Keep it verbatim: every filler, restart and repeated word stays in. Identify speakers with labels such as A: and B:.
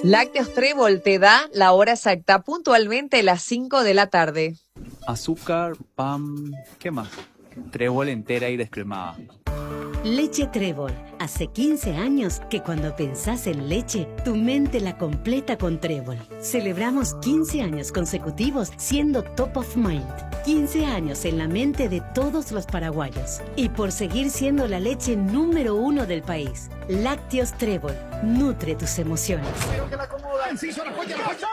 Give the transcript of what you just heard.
A: Lácteos Trébol te da la hora exacta, puntualmente las cinco de la tarde.
B: Azúcar, pan, ¿qué más? Trébol entera y descremada.
C: Leche Trébol. Hace quince años que cuando pensás en leche, tu mente la completa con Trébol. Celebramos quince años consecutivos siendo top of mind. quince años en la mente de todos los paraguayos. Y por seguir siendo la leche número uno del país. Lácteos Trébol. Nutre tus emociones.